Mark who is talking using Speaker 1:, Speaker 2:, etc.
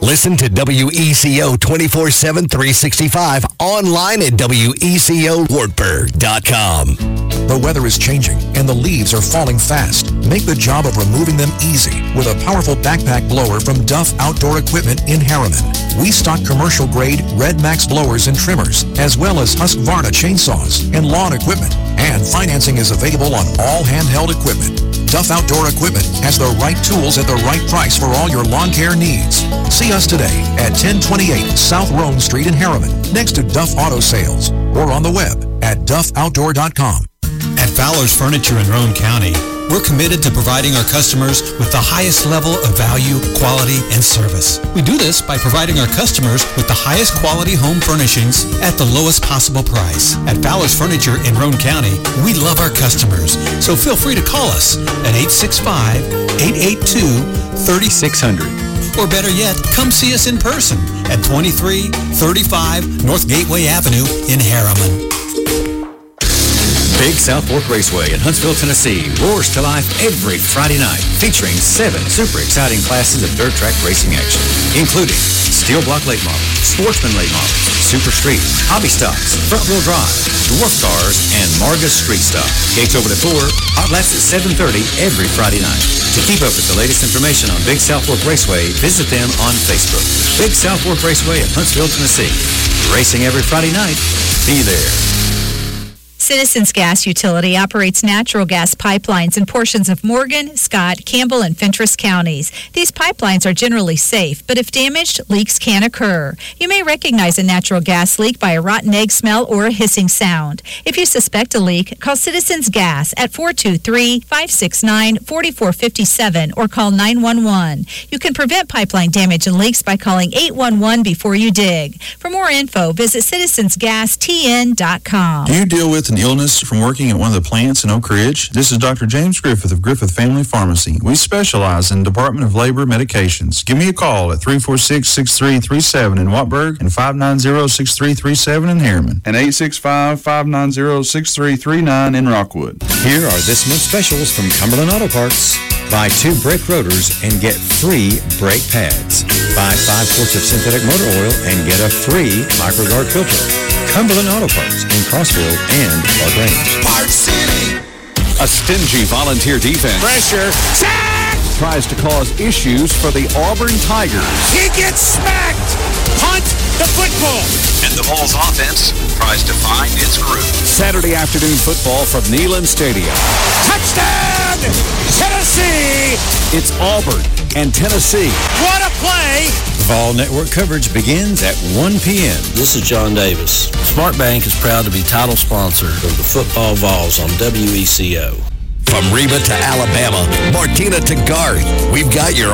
Speaker 1: Listen to WECO 24/7, 365 online at WECOWartburg.com.
Speaker 2: The weather is changing and the leaves are falling fast. Make the job of removing them easy with a powerful backpack blower from Duff Outdoor Equipment in Harriman. We stock commercial-grade Red Max blowers and trimmers, as well as Husqvarna chainsaws and lawn equipment. And financing is available on all handheld equipment. Duff Outdoor Equipment has the right tools at the right price for all your lawn care needs. See us today at 1028 South Rome Street in Harriman, next to Duff Auto Sales, or on the web at duffoutdoor.com.
Speaker 3: At Fowler's Furniture in Roane County, we're committed to providing our customers with the highest level of value, quality, and service. We do this by providing our customers with the highest quality home furnishings at the lowest possible price. At Fowler's Furniture in Roane County, we love our customers, so feel free to call us at 865-882-3600. Or better yet, come see us in person at 2335 North Gateway Avenue in Harriman.
Speaker 4: Big South Fork Raceway in Huntsville, Tennessee roars to life every Friday night, featuring 7 super exciting classes of dirt track racing action, including steel block late models, sportsman late models, super street, hobby stocks, front-wheel drive, dwarf cars, and Marga street stock. Gates open at 4, hot laps at 7:30 every Friday night. To keep up with the latest information on Big South Fork Raceway, visit them on Facebook. Big South Fork Raceway in Huntsville, Tennessee. Racing every Friday night. Be there.
Speaker 5: Citizens Gas Utility operates natural gas pipelines in portions of Morgan, Scott, Campbell, and Fentress counties. These pipelines are generally safe, but if damaged, leaks can occur. You may recognize a natural gas leak by a rotten egg smell or a hissing sound. If you suspect a leak, call Citizens Gas at 423-569-4457 or call 911. You can prevent pipeline damage and leaks by calling 811 before you dig. For more info, visit citizensgastn.com.
Speaker 6: Do you deal with an illness from working at one of the plants in Oak Ridge? This is Dr. James Griffith of Griffith Family Pharmacy. We specialize in Department of Labor medications. Give me a call at 346-6337 in Wartburg and 590-6337 in Harriman and 865-590-6339 in Rockwood.
Speaker 4: Here are this month's specials from Cumberland Auto Parts. Buy 2 brake rotors and get free brake pads. Buy 5 quarts of synthetic motor oil and get a free MicroGuard filter. Cumberland Auto Parts in Crossville and Clark Range.
Speaker 7: Parts City!
Speaker 8: A stingy volunteer defense.
Speaker 7: Pressure. Sack!
Speaker 8: Tries to cause issues for the Auburn Tigers.
Speaker 7: He gets smacked! Punt the football!
Speaker 8: And the Vols offense tries to find its groove. Saturday afternoon football from Neyland Stadium.
Speaker 7: Touchdown! Tennessee!
Speaker 8: It's Auburn and Tennessee.
Speaker 7: What a play!
Speaker 4: Vol Network coverage begins at 1 p.m.
Speaker 9: This is John Davis. Smart Bank is proud to be title sponsor of the Football Vols on WECO.
Speaker 1: From Reba to Alabama, Martina to Garth, we've got your